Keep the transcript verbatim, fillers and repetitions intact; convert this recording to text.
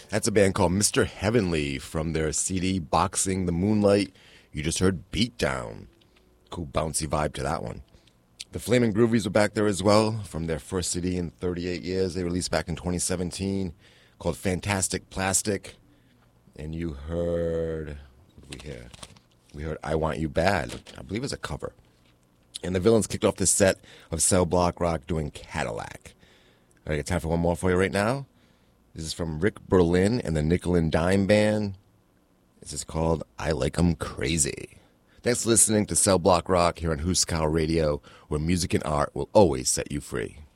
That's a band called Mister Heavenly from their C D Boxing the Moonlight. You just heard Beatdown. Cool bouncy vibe to that one. The Flamin' Groovies were back there as well from their first C D in thirty-eight years. They released back in twenty seventeen called Fantastic Plastic. And you heard, what did we hear? We heard I Want You Bad. I believe it's a cover. And the Villains kicked off this set of Cell Block Rock doing Cadillac. All right, I got time for one more for you right now. This is from Rick Berlin and the Nickel and Dime Band. This is called I Like 'Em Crazy. Thanks for listening to Cell Block Rock here on Huskau Radio, where music and art will always set you free.